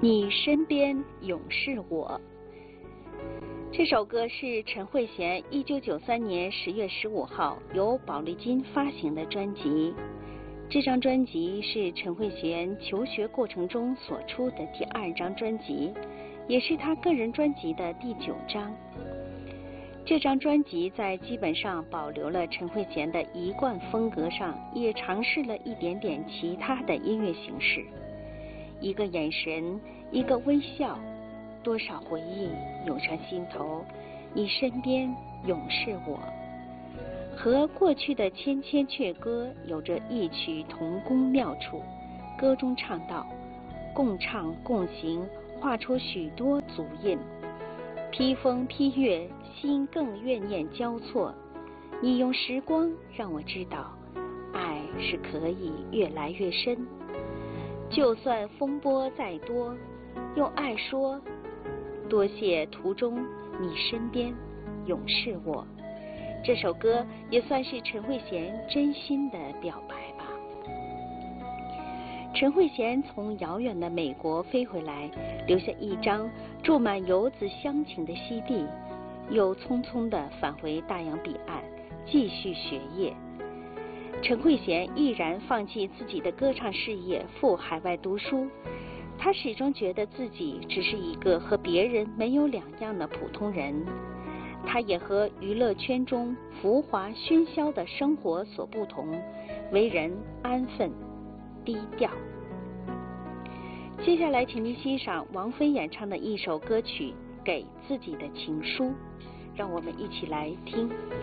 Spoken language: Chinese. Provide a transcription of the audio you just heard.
你身边永是我。这首歌是陈慧娴1993年10月15号由宝丽金发行的专辑。这张专辑是陈慧娴求学过程中所出的第2张专辑，也是她个人专辑的第9张。这张专辑在基本上保留了陈慧娴的一贯风格上，也尝试了一点点其他的音乐形式。一个眼神，一个微笑，多少回忆涌上心头，你身边永是我。和过去的千千阙歌有着异曲同工妙处，歌中唱道：共唱共行，画出许多足印，披风披月，心更怨念交错。你用时光让我知道，爱是可以越来越深。就算风波再多，用爱说，多谢途中你身边永是我。这首歌也算是陈慧娴真心的表白吧。陈慧娴从遥远的美国飞回来，留下一张注满游子乡情的西地，又匆匆地返回大洋彼岸，继续学业。陈慧娴毅然放弃自己的歌唱事业，赴海外读书。她始终觉得自己只是一个和别人没有两样的普通人。她也和娱乐圈中浮华喧嚣的生活所不同，为人安分低调。接下来，请您欣赏王菲演唱的一首歌曲《给自己的情书》，让我们一起来听。